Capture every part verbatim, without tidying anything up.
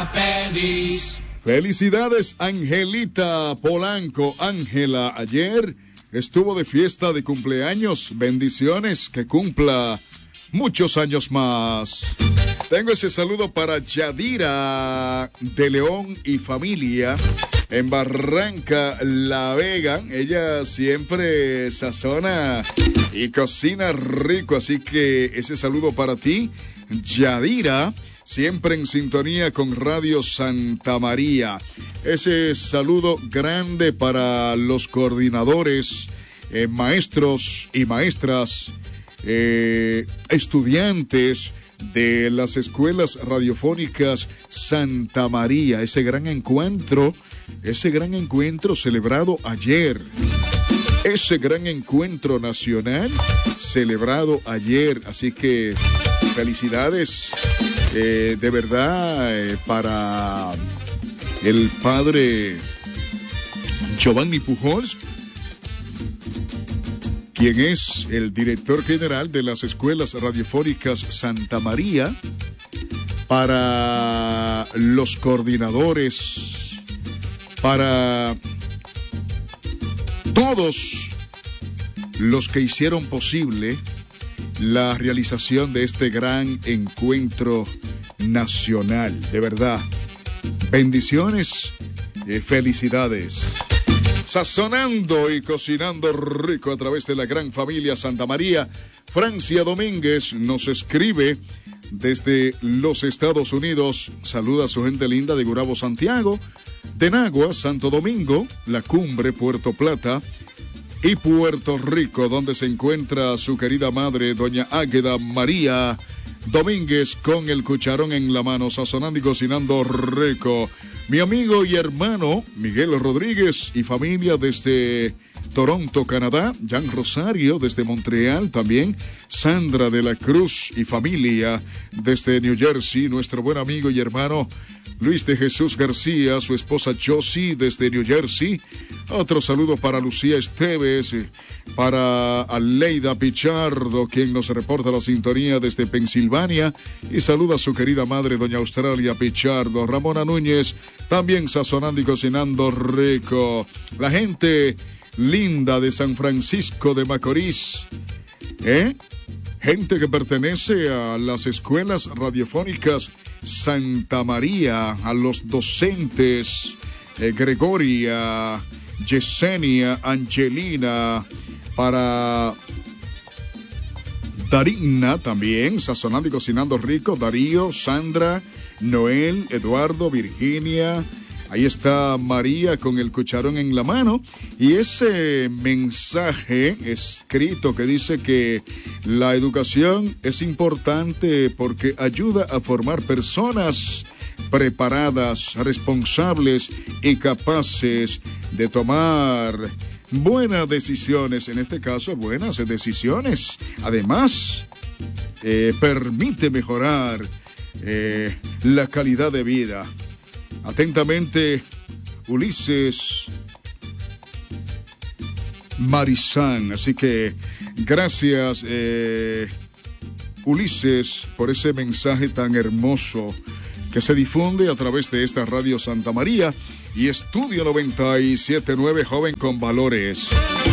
feliz. Felicidades, Angelita Polanco. Ángela, ayer estuvo de fiesta de cumpleaños. Bendiciones, que cumpla muchos años más. Tengo ese saludo para Yadira de León y familia en Barranca La Vega. Ella siempre sazona y cocina rico, así que ese saludo para ti, Yadira, siempre en sintonía con Radio Santa María. Ese saludo grande para los coordinadores, eh, maestros y maestras, eh, estudiantes de las escuelas radiofónicas Santa María. Ese gran encuentro, ese gran encuentro celebrado ayer. Ese gran encuentro nacional celebrado ayer. Así que felicidades. Eh, de verdad, eh, para el padre Giovanni Pujols, quien es el director general de las escuelas radiofónicas Santa María, para los coordinadores, para todos los que hicieron posible la realización de este gran encuentro nacional. De verdad, bendiciones, eh, felicidades. Sazonando y cocinando rico a través de la gran familia Santa María. Francia Domínguez nos escribe desde los Estados Unidos. Saluda a su gente linda de Gurabo, Santiago, Tenagua, Santo Domingo, La Cumbre, Puerto Plata y Puerto Rico, donde se encuentra su querida madre, doña Águeda María Domínguez, con el cucharón en la mano, sazonando y cocinando rico. Mi amigo y hermano Miguel Rodríguez y familia desde Toronto, Canadá. Jan Rosario desde Montreal también. Sandra de la Cruz y familia desde New Jersey. Nuestro buen amigo y hermano Luis de Jesús García, su esposa Josie desde New Jersey. Otro saludo para Lucía Esteves, para Aleida Pichardo, quien nos reporta la sintonía desde Pensilvania, y saluda a su querida madre, doña Australia Pichardo. Ramona Núñez, también sazonando y cocinando rico. La gente linda de San Francisco de Macorís, ¿eh? Gente que pertenece a las escuelas radiofónicas Santa María, a los docentes, eh, Gregoria, Yesenia, Angelina, para Darina también, sazonando y cocinando rico, Darío, Sandra, Noel, Eduardo, Virginia. Ahí está María con el cucharón en la mano y ese mensaje escrito que dice que la educación es importante porque ayuda a formar personas preparadas, responsables y capaces de tomar buenas decisiones, en este caso buenas decisiones. Además, eh, permite mejorar eh, la calidad de vida. Atentamente, Ulises Marizán. Así que gracias, eh, Ulises, por ese mensaje tan hermoso que se difunde a través de esta Radio Santa María y Estudio noventa y siete punto nueve, Joven con Valores.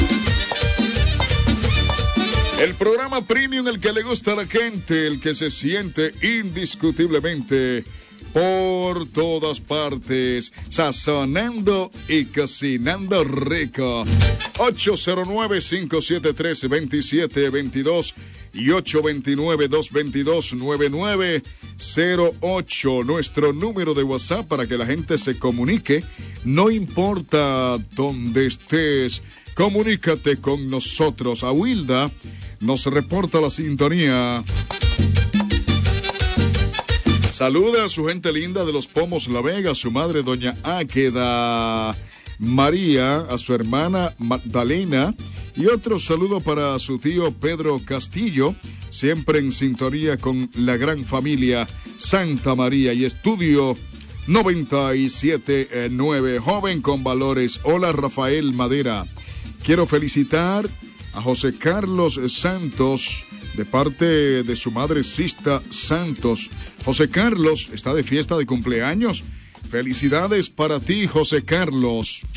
El programa premium, el que le gusta a la gente, el que se siente indiscutiblemente por todas partes, sazonando y cocinando rico. ocho cero nueve, cinco siete tres, dos siete dos dos y ocho dos nueve, dos dos dos, nueve nueve cero ocho. Nuestro número de WhatsApp para que la gente se comunique. No importa dónde estés, comunícate con nosotros. Awilda nos reporta la sintonía. Saluda a su gente linda de Los Pomos La Vega, a su madre doña Águeda María, a su hermana Magdalena, y otro saludo para su tío Pedro Castillo, siempre en sintonía con la gran familia Santa María y Estudio noventa y siete punto nueve, Joven con Valores. Hola, Rafael Madera. Quiero felicitar a José Carlos Santos de parte de su madre Sista Santos. José Carlos está de fiesta de cumpleaños. Felicidades para ti, José Carlos.